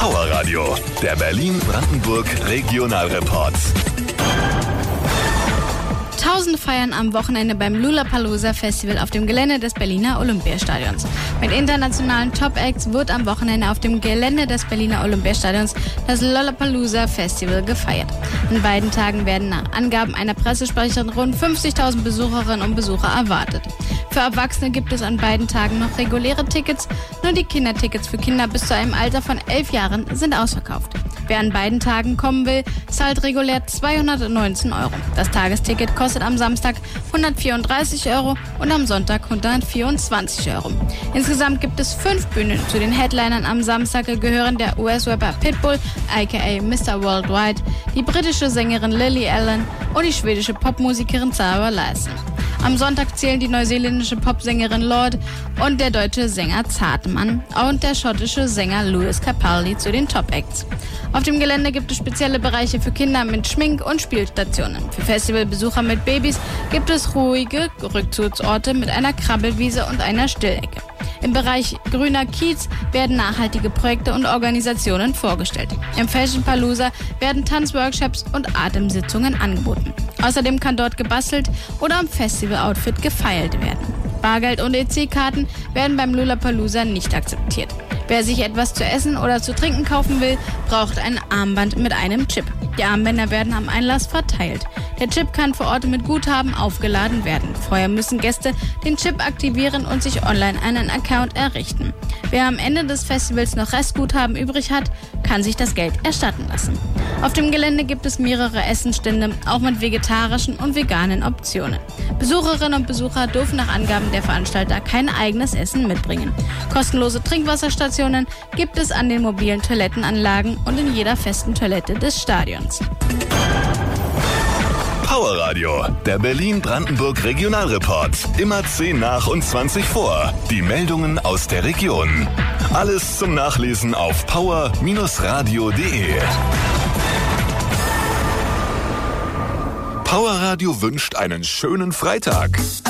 Power Radio, der Berlin-Brandenburg Regionalreport. Tausende feiern am Wochenende beim Lollapalooza Festival auf dem Gelände des Berliner Olympiastadions. Mit internationalen Top-Acts wird am Wochenende auf dem Gelände des Berliner Olympiastadions das Lollapalooza Festival gefeiert. An beiden Tagen werden nach Angaben einer Pressesprecherin rund 50.000 Besucherinnen und Besucher erwartet. Für Erwachsene gibt es an beiden Tagen noch reguläre Tickets, nur die Kindertickets für Kinder bis zu einem Alter von 11 Jahren sind ausverkauft. Wer an beiden Tagen kommen will, zahlt regulär 219 €. Das Tagesticket kostet am Samstag 134 € und am Sonntag 124 €. Insgesamt gibt es 5 Bühnen. Zu den Headlinern am Samstag gehören der US-Rapper Pitbull, aka Mr. Worldwide, die britische Sängerin Lily Allen und die schwedische Popmusikerin Sara Larsson. Am Sonntag zählen die neuseeländische Popsängerin Lorde und der deutsche Sänger Zartmann und der schottische Sänger Lewis Capaldi zu den Top-Acts. Auf dem Gelände gibt es spezielle Bereiche für Kinder mit Schmink- und Spielstationen. Für Festivalbesucher mit Babys gibt es ruhige Rückzugsorte mit einer Krabbelwiese und einer Stillecke. Im Bereich grüner Kiez werden nachhaltige Projekte und Organisationen vorgestellt. Im Fashion Palooza werden Tanzworkshops und Atemsitzungen angeboten. Außerdem kann dort gebastelt oder am Festival-Outfit gefeilt werden. Bargeld und EC-Karten werden beim Lollapalooza nicht akzeptiert. Wer sich etwas zu essen oder zu trinken kaufen will, braucht ein Armband mit einem Chip. Die Armbänder werden am Einlass verteilt. Der Chip kann vor Ort mit Guthaben aufgeladen werden. Vorher müssen Gäste den Chip aktivieren und sich online einen Account errichten. Wer am Ende des Festivals noch Restguthaben übrig hat, kann sich das Geld erstatten lassen. Auf dem Gelände gibt es mehrere Essensstände, auch mit vegetarischen und veganen Optionen. Besucherinnen und Besucher dürfen nach Angaben der Veranstalter kein eigenes Essen mitbringen. Kostenlose Trinkwasserstationen gibt es an den mobilen Toilettenanlagen und in jeder festen Toilette des Stadions. Power Radio, der Berlin-Brandenburg Regionalreport. Immer 10 nach und 20 vor. Die Meldungen aus der Region. Alles zum Nachlesen auf power-radio.de. Power Radio wünscht einen schönen Freitag.